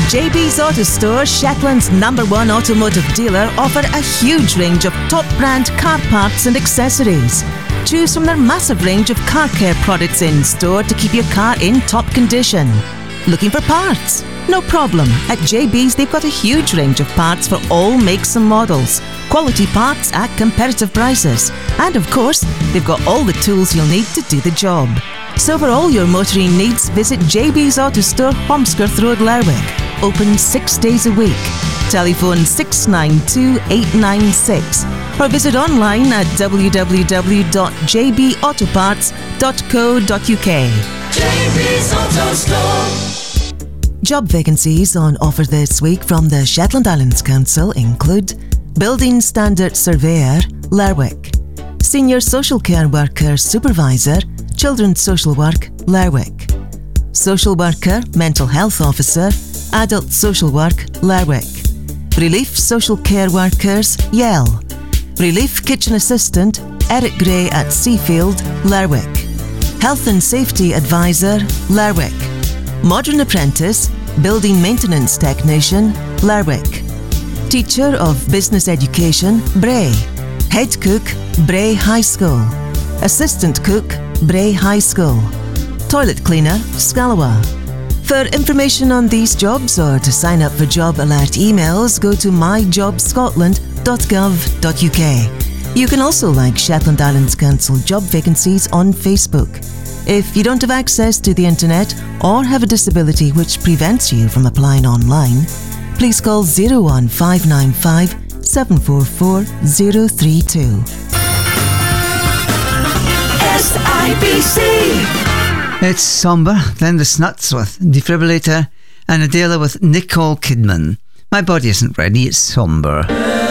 JB's Auto Store, Shetland's #1 automotive dealer, offer a huge range of top brand car parts and accessories. Choose from their massive range of car care products in store to keep your car in top condition. Looking for parts? No problem. At JB's, they've got a huge range of parts for all makes and models. Quality parts at competitive prices. And of course, they've got all the tools you'll need to do the job. So for all your motoring needs, visit JB's Auto Store, Holmskirth Road, Lerwick. Open 6 days a week. Telephone 692 896 or visit online at www.jbautoparts.co.uk. JB's Auto Store. Job vacancies on offer this week from the Shetland Islands Council include Building Standard Surveyor, Lerwick; Senior Social Care Worker Supervisor, Children's Social Work, Lerwick; Social Worker, Mental Health Officer, Adult Social Work, Lerwick; Relief Social Care Workers, Yell; Relief Kitchen Assistant, Eric Gray at Seafield, Lerwick; Health and Safety Advisor, Lerwick; Modern Apprentice, Building Maintenance Technician, Lerwick; Teacher of Business Education, Bray; Head Cook, Bray High School; Assistant Cook, Bray High School; Toilet Cleaner, Scalawa. For information on these jobs or to sign up for job alert emails, go to myjobscotland.gov.uk. You can also like Shetland Islands Council job vacancies on Facebook. If you don't have access to the internet or have a disability which prevents you from applying online, please call 01595 744 032. SIBC. It's Somber, then the Snuts with Defibrillator, and Adela with Nicole Kidman. My body isn't ready, it's somber.